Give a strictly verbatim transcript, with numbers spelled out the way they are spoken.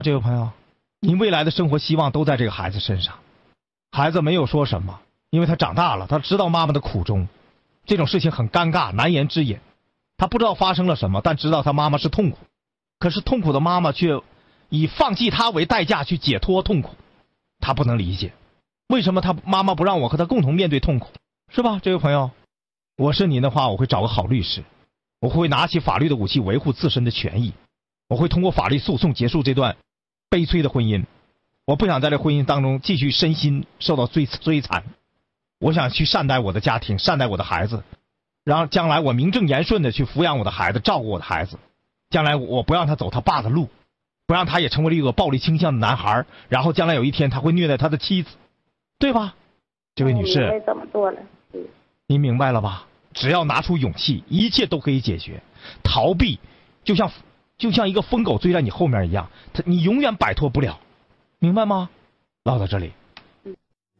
这位朋友，您未来的生活希望都在这个孩子身上。孩子没有说什么，因为他长大了，他知道妈妈的苦衷。这种事情很尴尬，难言之隐。他不知道发生了什么，但知道他妈妈是痛苦。可是痛苦的妈妈却以放弃他为代价去解脱痛苦。他不能理解，为什么他妈妈不让我和他共同面对痛苦，是吧？这位朋友，我是您的话，我会找个好律师，我会拿起法律的武器维护自身的权益，我会通过法律诉讼结束这段悲催的婚姻。我不想在这婚姻当中继续身心受到追追残，我想去善待我的家庭，善待我的孩子，然后将来我名正言顺的去抚养我的孩子，照顾我的孩子。将来我不让他走他爸的路，不让他也成为了一个暴力倾向的男孩，然后将来有一天他会虐待他的妻子，对吧？这位女士， 我怎么做了？嗯， 您明白了吧？只要拿出勇气，一切都可以解决。逃避就像就像一个疯狗追在你后面一样，他你永远摆脱不了，明白吗？唠到这里。